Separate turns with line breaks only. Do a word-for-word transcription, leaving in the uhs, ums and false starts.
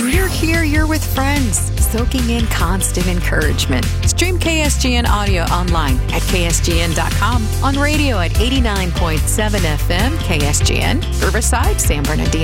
When you're here, you're with friends, soaking in constant encouragement. Stream K S G N audio online at K S G N dot com, on radio at eighty-nine point seven F M K S G N, Riverside, San Bernardino.